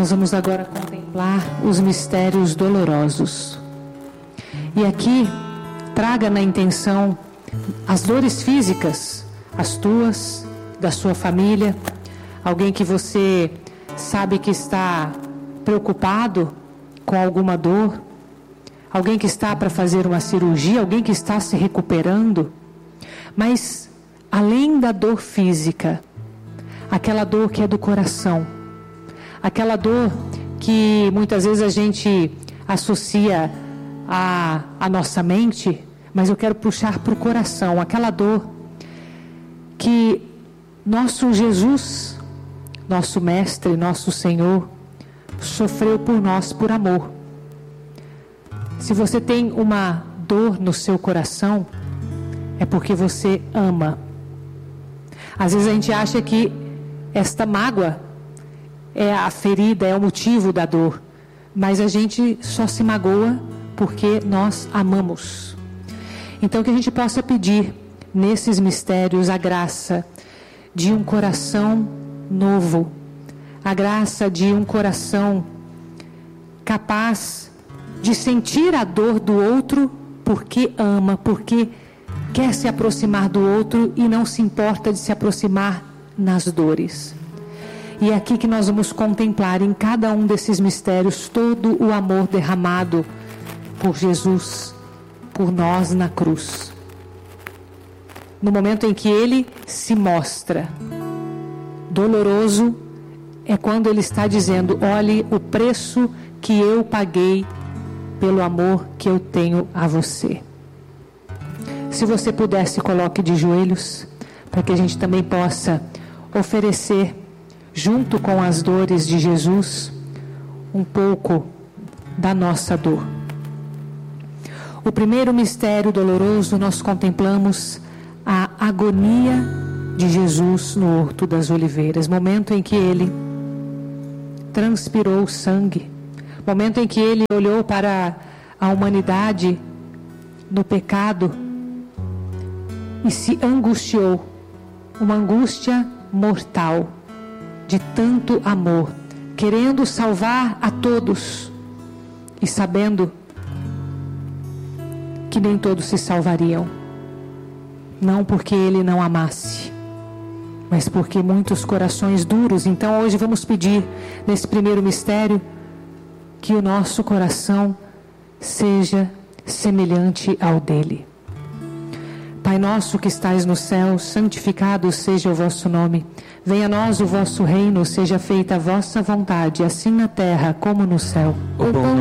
Nós vamos agora contemplar os mistérios dolorosos. E aqui, traga na intenção as dores físicas, as tuas, da sua família, alguém que você sabe que está preocupado com alguma dor, alguém que está para fazer uma cirurgia, alguém que está se recuperando. Mas, além da dor física, aquela dor que é do coração, aquela dor que muitas vezes a gente associa à nossa mente, mas eu quero puxar para o coração, aquela dor que nosso Jesus, nosso Mestre, nosso Senhor, sofreu por nós por amor. Se você tem uma dor no seu coração, é porque você ama. Às vezes a gente acha que esta mágoa é a ferida, é o motivo da dor, mas a gente só se magoa porque nós amamos. Então que a gente possa pedir nesses mistérios a graça de um coração novo, a graça de um coração capaz de sentir a dor do outro porque ama, porque quer se aproximar do outro e não se importa de se aproximar nas dores. E é aqui que nós vamos contemplar em cada um desses mistérios todo o amor derramado por Jesus, por nós na cruz. No momento em que Ele se mostra doloroso, é quando Ele está dizendo: olhe o preço que eu paguei pelo amor que eu tenho a você. Se você puder, se coloque de joelhos, para que a gente também possa oferecer, junto com as dores de Jesus, um pouco da nossa dor. O primeiro mistério doloroso, nós contemplamos a agonia de Jesus no Horto das Oliveiras, momento em que Ele transpirou sangue, momento em que Ele olhou para a humanidade no pecado e se angustiou, uma angústia mortal, de tanto amor, querendo salvar a todos e sabendo que nem todos se salvariam, não porque Ele não amasse, mas porque muitos corações duros. Então hoje vamos pedir, nesse primeiro mistério, que o nosso coração seja semelhante ao dele. Pai nosso que estais no céu, santificado seja o vosso nome. Venha a nós o vosso reino, seja feita a vossa vontade, assim na terra como no céu. O pão